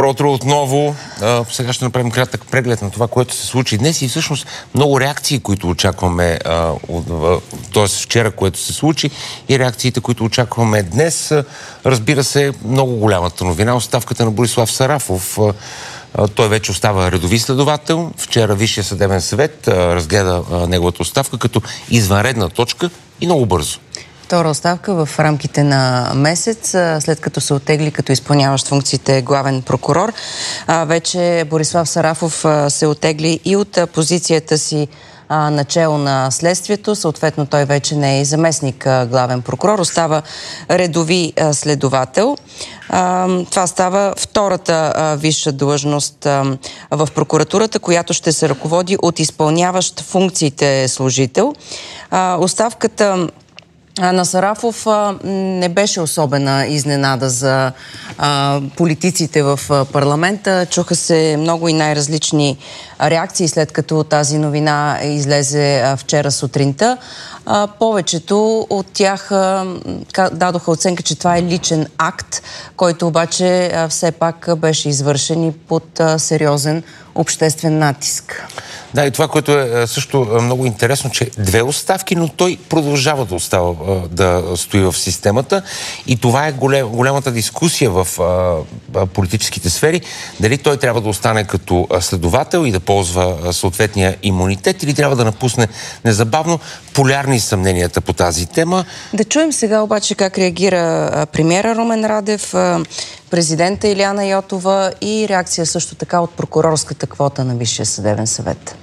Добро утро отново. Сега ще направим кратък преглед на това, което се случи днес и всъщност много реакции, които очакваме, т.е. вчера, което се случи и реакциите, които очакваме днес. Разбира се, много голямата новина, оставката на Борислав Сарафов. Той вече остава редови следовател. Вчера Висшия съдебен съвет разгледа неговата оставка като извънредна точка и много бързо. Втора оставка в рамките на месец, след като се оттегли като изпълняващ функциите главен прокурор. Вече Борислав Сарафов се оттегли и от позицията си начело на следствието. Съответно, той вече не е заместник главен прокурор, остава редови следовател. Това става втората висша длъжност в прокуратурата, която ще се ръководи от изпълняващ функциите служител. Оставката на Сарафов не беше особена изненада за политиците в парламента. Чуха се много и най-различни реакции, след като тази новина излезе вчера сутринта. Повечето от тях дадоха оценка, че това е личен акт, който обаче все пак беше извършен и под сериозен обществен натиск. Да, и това, което е също много интересно, че две оставки, но той продължава да остава, да стои в системата. И това е голямата дискусия в политическите сфери. Дали той трябва да остане като следовател и да ползва съответния имунитет, или трябва да напусне незабавно. Полярни съмненията по тази тема. Да чуем сега обаче как реагира премиера Румен Радев, президента Илияна Йотова и реакция също така от прокурорската квота на Висшия съдебен съвет.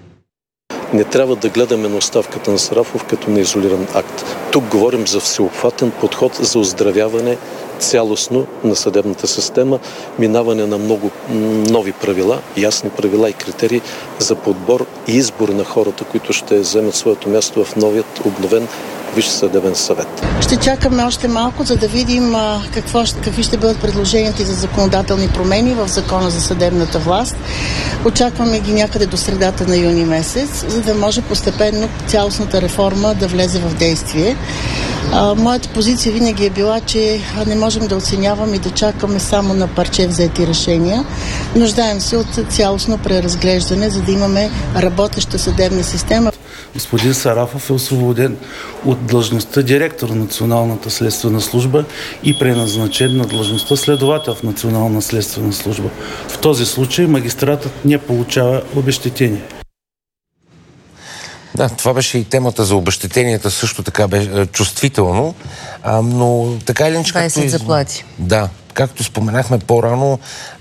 Не трябва да гледаме на оставката на Сарафов като на изолиран акт. Тук говорим за всеобхватен подход за оздравяване цялостно на съдебната система, минаване на много нови правила, ясни правила и критерии за подбор и избор на хората, които ще вземат своето място в новият обновен Висш съдебен съвет. Ще чакаме още малко, за да видим какви ще бъдат предложенията за законодателни промени в Закона за съдебната власт. Очакваме ги някъде до средата на юни месец, за да може постепенно цялостната реформа да влезе в действие. Моята позиция винаги е била, че не можем да оценяваме и да чакаме само на парче взети решения. Нуждаем се от цялостно преразглеждане, за да имаме работеща съдебна система. Господин Сарафов е освободен от длъжността директор на Националната следствена служба и преназначен на длъжността следовател в Национална следствена служба. В този случай магистратът не получава обезщетение. Да, това беше и темата за обезщетенията, също така беше чувствително, но така или иначе... 20 заплати. Да, както споменахме по-рано,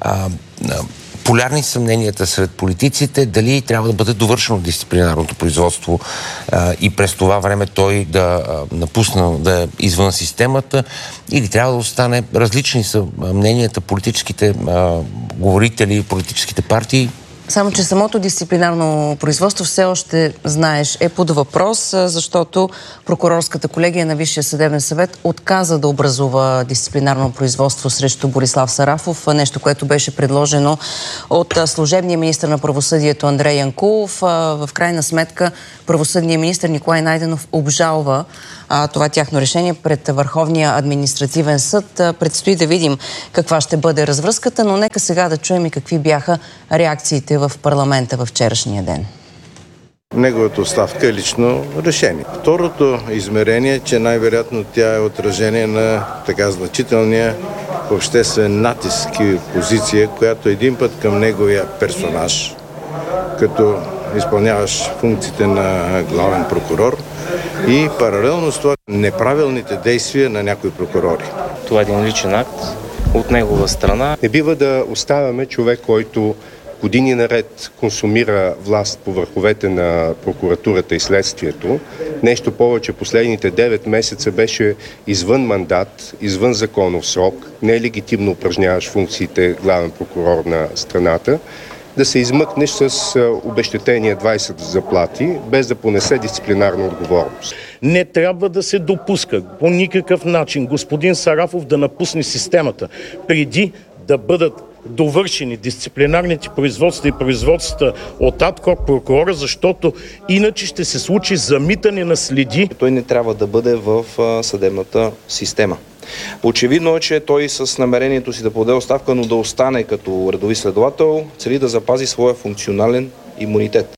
полярни съмненията сред политиците, дали трябва да бъде довършено дисциплинарното производство и през това време той да напусне, да е извън системата, или трябва да остане. Различни са мненията, политическите говорители, политическите партии. Само че самото дисциплинарно производство все още, знаеш, е под въпрос, защото прокурорската колегия на Висшия съдебен съвет отказа да образува дисциплинарно производство срещу Борислав Сарафов, нещо, което беше предложено от служебния министър на правосъдието Андрей Янкулов. В крайна сметка правосъдният министър Николай Найденов обжалва това тяхно решение пред Върховния административен съд. Предстои да видим каква ще бъде развръзката, но нека сега да чуем и какви бяха реакциите в парламента във вчерашния ден. Неговата оставка е лично решение. Второто измерение е, че най-вероятно тя е отражение на така значителния обществен натиск и позиция, която един път към неговия персонаж, като изпълняваш функциите на главен прокурор, и паралелно с това неправилните действия на някои прокурори. Това е един личен акт от негова страна. Не бива да оставяме човек, който години наред консумира власт по върховете на прокуратурата и следствието. Нещо повече, последните 9 месеца беше извън мандат, извън законов срок, нелегитимно упражняваш функциите главен прокурор на страната, да се измъкнеш с обезщетение 20 заплати, без да понесе дисциплинарна отговорност. Не трябва да се допуска по никакъв начин господин Сарафов да напусне системата преди да бъдат довършени дисциплинарните производства и производства от ад-хок прокурора, защото иначе ще се случи замитане на следи. Той не трябва да бъде в съдебната система. Очевидно е, че той с намерението си да подаде оставка, но да остане като редови следовател, цели да запази своя функционален имунитет.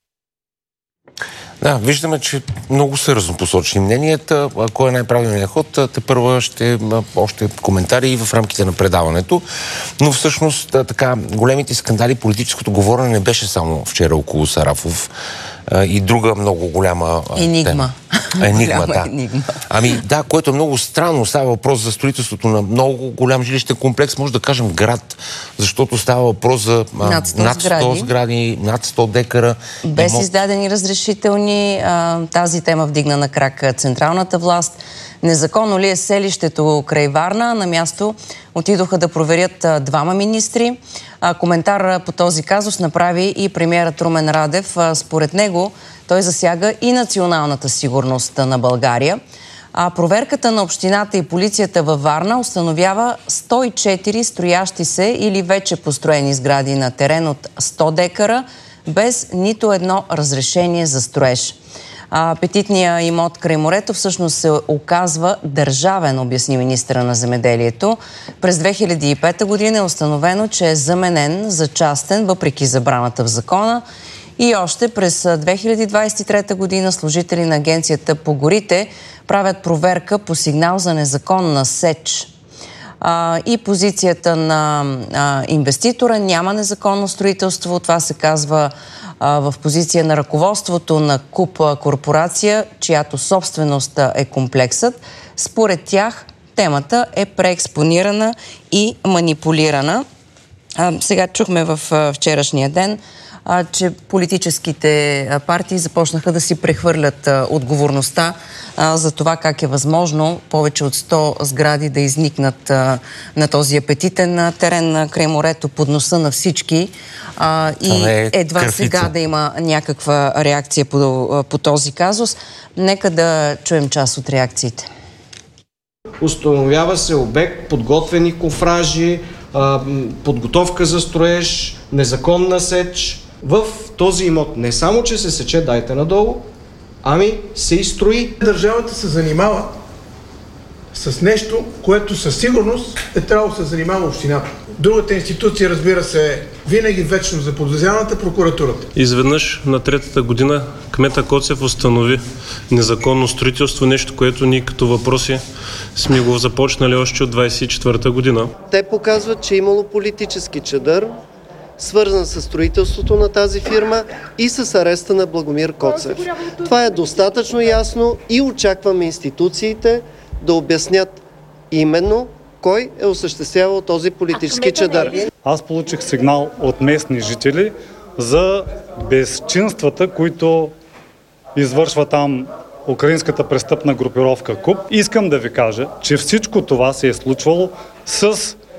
Да, виждаме, че много са разнопосочни мненията. Кой е най-правилният ход? Тепърва ще още коментари и в рамките на предаването. Но всъщност така големите скандали, политическото говорене не беше само вчера около Сарафов и друга много голяма енигма. Енигма, да. Ами да, което е много странно. Става въпрос за строителството на много голям жилищен комплекс, може да кажем град, защото става въпрос за над 100 сгради, над 100 декара. Без издадени разрешителни, тази тема вдигна на крак централната власт. Незаконно ли е селището край Варна? На място отидоха да проверят двама министри. Коментар по този казус направи и премиерът Румен Радев. Според него той засяга и националната сигурност на България. Проверката на общината и полицията във Варна установява 104 строящи се или вече построени сгради на терен от 100 декара без нито едно разрешение за строеж. Апетитният имот край морето всъщност се оказва държавен, обясни министъра на земеделието. През 2005 година е установено, че е заменен за частен, въпреки забраната в закона. И още през 2023 година служители на Агенцията по горите правят проверка по сигнал за незаконна сеч. И позицията на инвеститора: няма незаконно строителство. Това се казва в позиция на ръководството на КУП корпорация, чиято собственост е комплексът. Според тях темата е преекспонирана и манипулирана. Сега чухме в вчерашния ден, че политическите партии започнаха да си прехвърлят отговорността за това как е възможно повече от 100 сгради да изникнат на този апетитен терен край морето под носа на всички и едва сега да има някаква реакция по този казус. Нека да чуем част от реакциите. Установява се обект, подготвени кофражи, подготовка за строеж, незаконна сеч. В този имот не само, че се сече, дайте надолу, ами се и строи. Държавата се занимава с нещо, което със сигурност е трябвало да се занимава общината. Другата институция, разбира се, винаги вечно заподозряната, прокуратурата. Изведнъж на третата година кмета Коцев установи незаконно строителство, нещо, което ние като въпроси сме го започнали още от 24-та година. Те показват, че е имало политически чадър, свързан с строителството на тази фирма и с ареста на Благомир Коцев. Това е достатъчно ясно и очакваме институциите да обяснят именно кой е осъществявал този политически чадър. Аз получих сигнал от местни жители за безчинствата, които извършва там украинската престъпна групировка КУП. Искам да ви кажа, че всичко това се е случвало с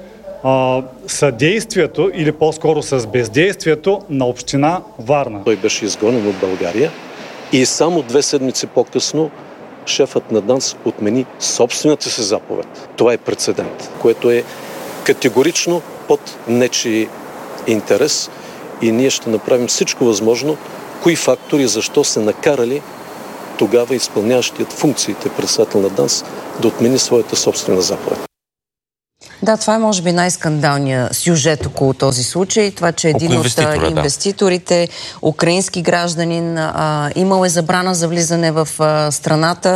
съдействието или по-скоро с бездействието на община Варна. Той беше изгонен от България и само 2 седмици по-късно шефът на ДАНС отмени собствената си заповед. Това е прецедент, което е категорично под нечий интерес и ние ще направим всичко възможно, кои фактори, защо се накарали тогава изпълняващият функциите председател на ДАНС да отмени своята собствена заповед. Да, това е може би най-скандалният сюжет около този случай. Това, че един от инвеститорите, украински гражданин, имал е забрана за влизане в страната,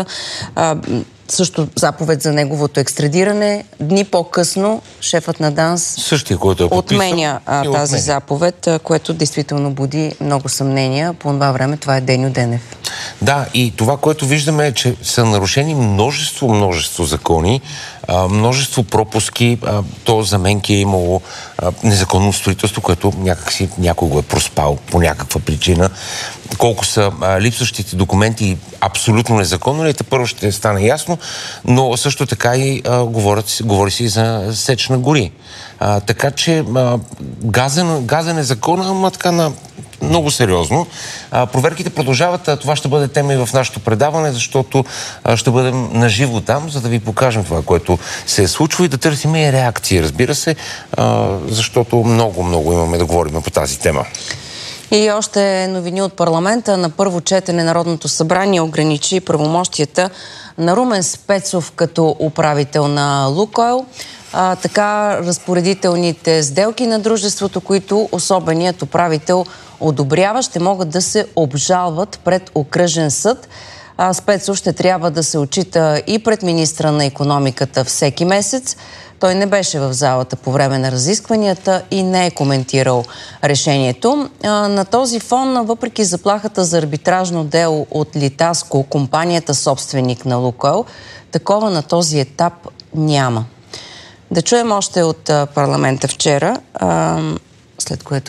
също заповед за неговото екстрадиране. Дни по-късно шефът на ДАНС същия, който е отменя тази заповед, което действително буди много съмнения. По това време това е Деню Денев. Да, и това, което виждаме е, че са нарушени множество закони, множество пропуски. То заменки е имало незаконно строителство, което някакси някой го е проспал по някаква причина. Колко са липсващите документи абсолютно незаконно ли, първо ще стане ясно, но също така и говори се и за сеч на гори. Така че газен е закона, ама така на много сериозно. Проверките продължават. Това ще бъде тема и в нашето предаване, защото ще бъдем наживо там, за да ви покажем това, което се е случило и да търсим и реакции, разбира се, защото много имаме да говорим по тази тема. И още новини от парламента. На първо четене Народното събрание ограничи правомощията на Румен Спецов като управител на Лукойл. Така разпоредителните сделки на дружеството, които особеният управител одобрява, ще могат да се обжалват пред окръжен съд. Спецов ще трябва да се отчита и пред министра на икономиката всеки месец. Той не беше в залата по време на разискванията и не е коментирал решението. На този фон, въпреки заплахата за арбитражно дело от Литаско, компанията собственик на Лукойл, такова на този етап няма. Да чуем още от парламента вчера, след което...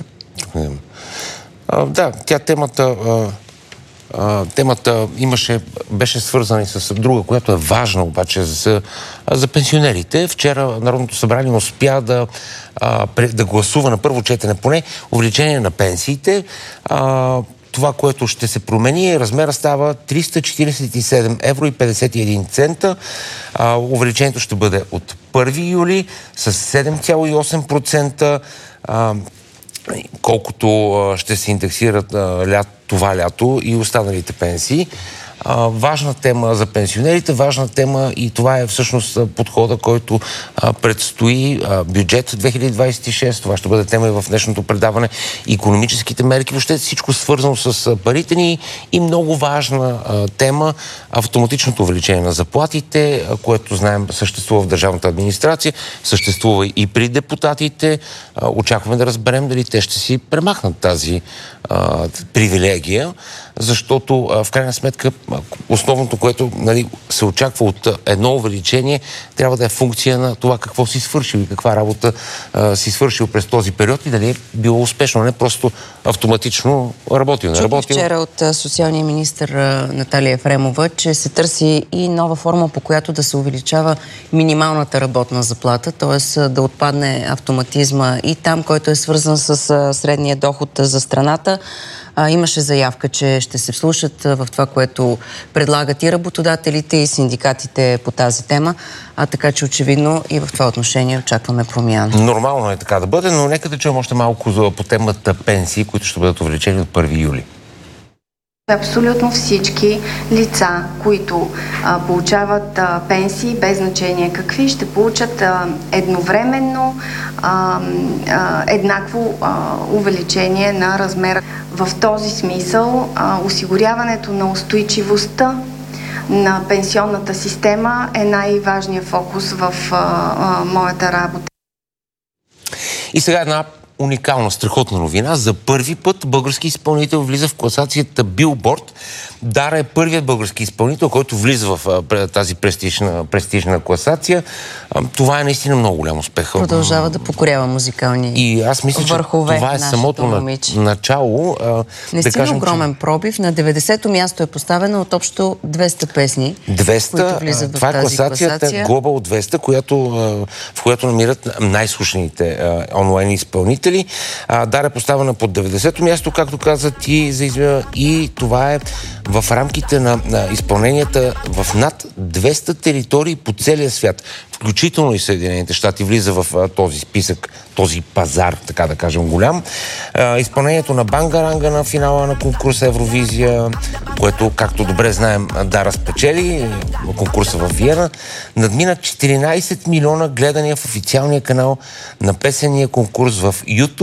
Да, темата беше свързана и с друга, която е важна обаче за пенсионерите. Вчера Народното събрание успя да гласува на първо четене поне увеличение на пенсиите. Това, което ще се промени, размера става 347 евро и 51 цента. Увеличението ще бъде от 1 юли с 7,8%, колкото ще се индексират това лято и останалите пенсии. Важна тема за пенсионерите, важна тема и това е всъщност подхода, който предстои бюджет 2026. Това ще бъде тема и в днешното предаване. Икономическите мерки, въобще всичко свързано с парите ни и много важна тема автоматичното увеличение на заплатите, което знаем съществува в държавната администрация, съществува и при депутатите. Очакваме да разберем дали те ще си премахнат тази привилегия, защото в крайна сметка основното, което се очаква от едно увеличение, трябва да е функция на това какво си свършил и каква работа си свършил през този период и дали е било успешно, не просто автоматично работил. Чухме вчера от социалния министър Наталия Ефремова, че се търси и нова форма, по която да се увеличава минималната работна заплата, т.е. да отпадне автоматизма и там, който е свързан с средния доход за страната. Имаше заявка, че ще се вслушат в това, което предлагат и работодателите, и синдикатите по тази тема. Така че очевидно и в това отношение очакваме промяна. Нормално е така да бъде, но нека да чуем още малко по темата пенсии, които ще бъдат увеличени от 1 юли. Абсолютно всички лица, които получават пенсии, без значение какви, ще получат едновременно еднакво увеличение на размера. В този смисъл осигуряването на устойчивостта на пенсионната система е най-важният фокус в моята работа. И сега една уникална, страхотна новина. За първи път български изпълнител влиза в класацията Billboard. Дара е първият български изпълнител, който влиза в тази престижна класация. Това е наистина много голям успех. Продължава да покорява музикални върхове. И аз мисля, че това е самото начало. Наистина огромен пробив. На 90-то място е поставена от общо 200 песни, 200, които влизат в тази класация. Това е класацията Global 200, в която намират най-слушаните онлайн изпълнители. Дара е поставена под 90-то място, както каза ти, и това е в рамките на изпълненията в над 200 територии по целия свят, включително и Съединените щати, влиза в този списък, този пазар, така да кажем, голям. Изпълнението на Бангаранга на финала на конкурса Евровизия, което, както добре знаем, Дара спечели, конкурса в Виена, надмина 14 милиона гледания в официалния канал на песения конкурс в YouTube.